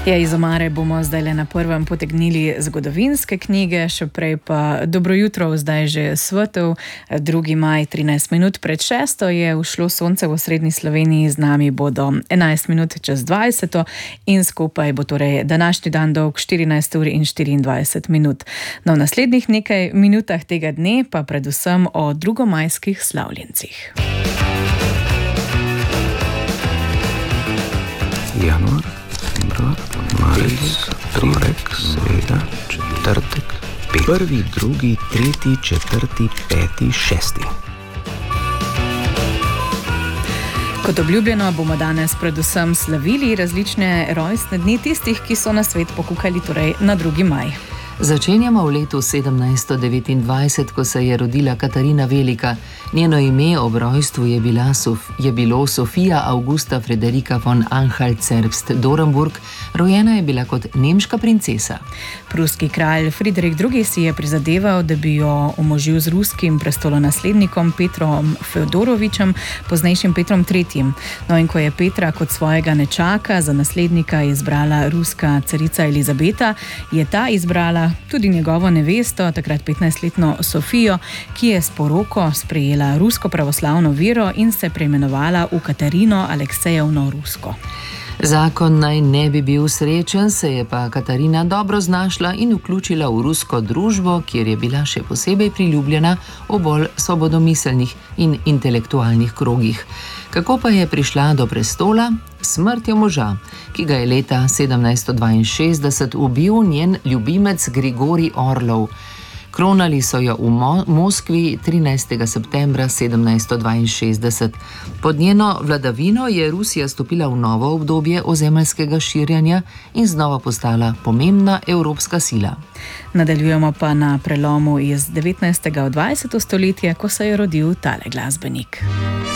Ja, iz omare bomo zdaj na prvem potegnili zgodovinske knjige, še prej pa dobro jutro, zdaj že svetel, 2. maj, 13 minut pred 6. je ušlo sonce v osrednji Sloveniji, z nami bodo 11 minut čez 20. in skupaj bo torej današnji dan dolg 14 ur in 24 minut. No, v naslednjih nekaj minutah tega dne pa predvsem o drugomajskih slavljencih. Januar, februar, marec, torek, sreda, četrtek, petek. 1., 2., 3., 4., 5., 6. Kot obljubljeno bomo danes predvsem slavili različne rojstne dni tistih, ki so na svet pokukali torej na 2. maj. Začenjamo v letu 1729, ko se je rodila Katarina Velika. Njeno ime ob rojstvu je bilo Sofija Augusta Frederika von Anhalt-Zerbst-Dorenburg. Rojena je bila kot nemška princesa. Pruski kralj Friedrich II. Si je prizadeval, da bi jo omožil z ruskim prestolonaslednikom Petrom Feodorovičem, poznejšim Petrom III. No, in ko je Petra kot svojega nečaka za naslednika izbrala ruska carica Elizabeta, je ta izbrala tudi njegovo nevesto, takrat 15-letno Sofijo, ki je s poroko sprejela rusko pravoslavno vero in se preimenovala v Katarino Aleksejevno Rusko. Zakon naj ne bi bil srečen, se je pa Katarina dobro znašla in vključila v rusko družbo, kjer je bila še posebej priljubljena v bolj svobodomiselnih in intelektualnih krogih. Kako pa je prišla do prestola? Smrtjo moža, ki ga je leta 1762 ubil njen ljubimec Grigorij Orlov. Kronali so jo v Moskvi 13. septembra 1762. Pod njeno vladavino je Rusija stopila v novo obdobje ozemeljskega širjenja in znova postala pomembna evropska sila. Nadaljujemo pa na prelomu iz 19. v 20. stoletje, ko se je rodil tale glasbenik.